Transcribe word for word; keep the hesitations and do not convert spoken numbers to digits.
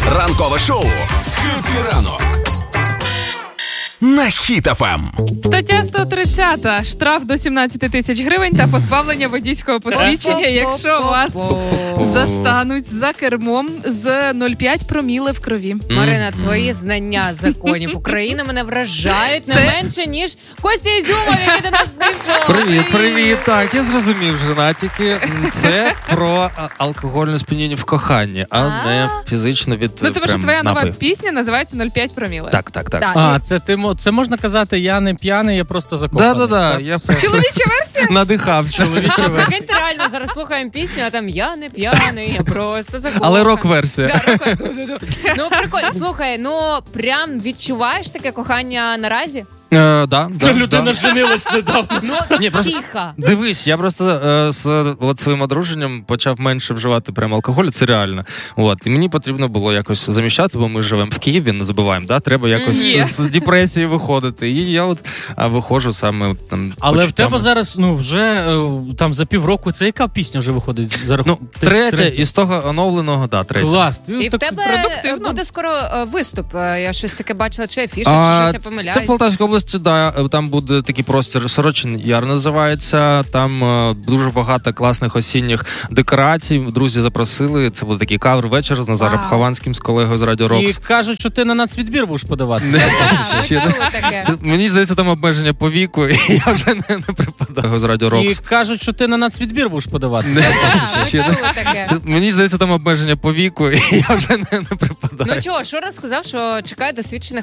Ранкове шоу «Хеппі ранок» на Хіт еф ем. Стаття сто тридцять. Штраф до сімнадцять тисяч гривень та позбавлення водійського посвідчення, якщо вас застануть за кермом з нуль цілих п'ять проміле в крові. Марина, твої знання законів України мене вражають не Це... менше, ніж Костя Ізюмов, який до нас прийшов. Привіт, привіт. Так, я зрозумів, женатики. Це про алкогольне сп'яніння в коханні, а не фізично від Ну, тому що твоя напою. нова пісня називається нуль цілих п'ять проміле. Так, так, так. А, це ти це можна казати, я не п'яний, я просто закоханий. Да-да-да. Я Чоловіча версія? надихався. Чоловіча версія. Ми реально зараз слухаємо пісню, а там я не п'яний, я просто закоханий. Але рок-версія. Да, рок-версія. Ну, прикольно. Слухай, ну прям відчуваєш таке кохання наразі? Е, да, да, Людина да. женилась недавно. Ну, Ні, просто тихо. Дивись, я просто е, з от своїм одруженням почав менше вживати прямо алкоголь, це реально. От, і мені потрібно було якось заміщати, бо ми живемо в Києві, не забуваємо, да? Треба якось Є. з депресії виходити. І я от а, виходжу саме там. Але в почуттями. тебе зараз, ну, вже е, там за півроку, це яка пісня вже виходить? За раху... Ну, Ти третя, третя. із того оновленого, да, третя. Клас. Ти І в так тебе продуктивно. буде скоро е, виступ. Е, Я щось таке бачила, чи афіша, А, чи щось я помиляюсь. Це в Полтавській області, да, там буде такий простір, Сорочин Яр називається, там е, дуже багато класних осінніх декорацій, друзі запросили, це буде такий кавер-вечір з Назаром Вау. Хованським, з колегою з Радіо І Рокс. кажуть, що ти на нацвідбір будеш подавати. А, Ще чули не- таке? Мені здається, там обмеження по віку, і я вже не, не припадаю з Радіо І Рокс. кажуть, що ти на нацвідбір будеш подавати. А, Ще не- чули таке? Мені здається, там обмеження по віку, і я вже не, не припадаю. Ну чого, що розказав, що чекає досвідчених